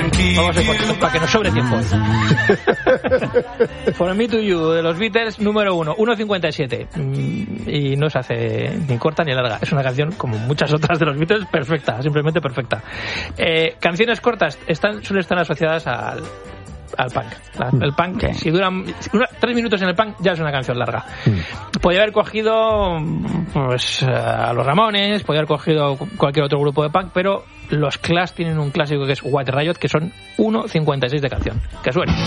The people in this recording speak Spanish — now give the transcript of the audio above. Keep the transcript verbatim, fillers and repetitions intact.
Vamos a cortar para que nos sobre tiempo. For Me to You de los Beatles, número uno, uno cincuenta y siete. Y no se hace ni corta ni larga. Es una canción, como muchas otras de los Beatles, perfecta, simplemente perfecta. Eh, canciones cortas están suelen estar asociadas al al punk. La, el punk, okay. si duran si dura tres minutos en el punk, ya es una canción larga. Mm. Podría haber cogido pues a los Ramones, podría haber cogido cualquier otro grupo de punk, pero los Clash tienen un clásico que es White Riot, que son uno cincuenta y seis de canción. Que suene.